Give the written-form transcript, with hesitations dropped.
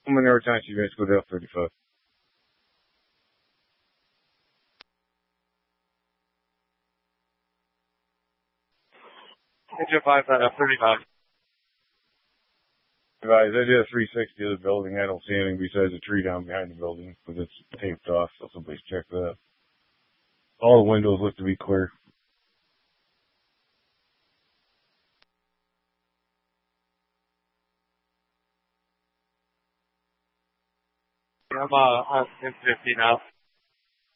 How many more times you guys go to F-35? Engine 5 at F-35. Guys, I did a 360 of the building. I don't see anything besides a tree down behind the building, but it's taped off, so somebody's check that. All the windows look to be clear. I'm on 1050 now.